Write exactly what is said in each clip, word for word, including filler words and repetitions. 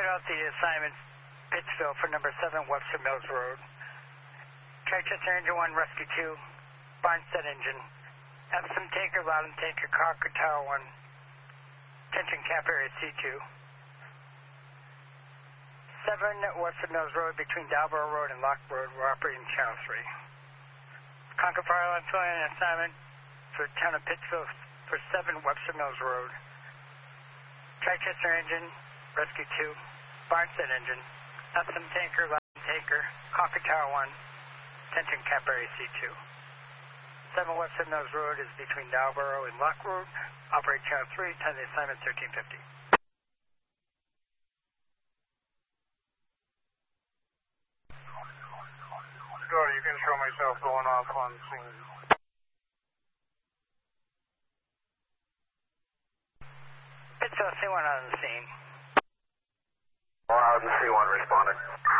out the assignment Pittsville for number seven Webster Mills Road. Chichester Engine one, Rescue two, Barnstead Engine, Epsom Tanker, Loudon Tanker, Cocker Tower one, Tension Cap Area C two. seven Webster Mills Road between Dalborough Road and Lock Road, we're operating channel three. Concord Fire Line filling an assignment for the town of Pittsville for seven Webster Mills Road. Chichester Engine, Rescue two, Barnstead Engine, Epsom Tanker, Loudon Tanker, Cocker Tower one, Tension Cap Area C two. seven Webster Mills Road is between Dalborough and Lock Road. Operate channel three, time the assignment thirteen fifty. Scotty, you can show myself going off on scene. Pittsville C one on the scene. Well, how's the C one responding?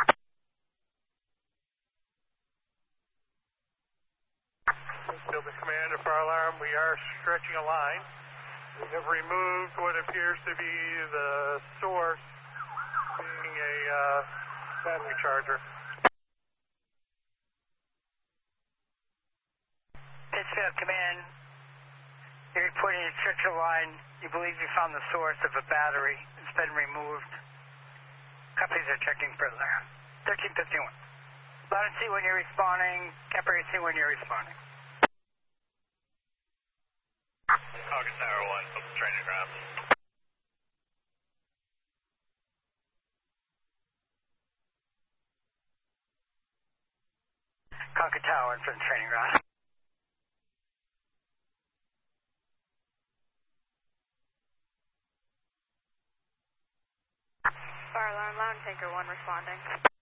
Building Commander, fire alarm, we are stretching a line. We have removed what appears to be the source, being a uh, battery charger. Pittsville Command, you're reporting a stretcher line. You believe you found the source of a battery. It's been removed. Copies are checking further. thirteen fifty-one. Loudon C when you're responding. Cap Area C when you're responding. Cocker Tower one, from the training ground. Cocker Tower one from the training ground. Fire alarm, Loudon Tanker one responding.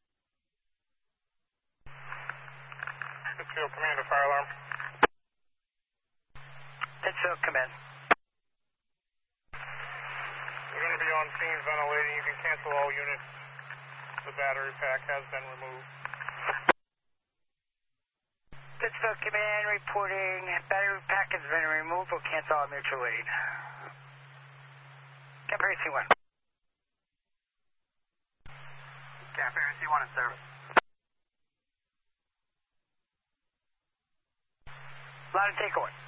Pittsfield Commander, fire alarm. Pittsville Command. We're going to be on scene ventilating. You can cancel all units. The battery pack has been removed. Pittsville Command reporting battery pack has been removed. We'll cancel all mutual aid. Cap Area C one. Cap Area C one in service. Loudon Tanker one.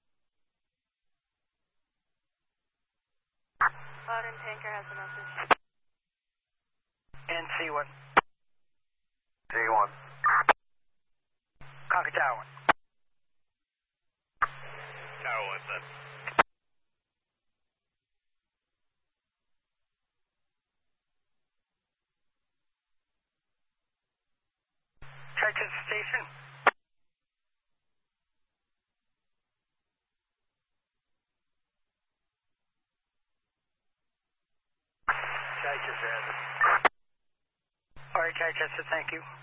Loudon Tanker has a message. And C one. C one. Cocker Tower one. Tower one, sir. Chichester Station. Chichester. All right, Chichester, thank you.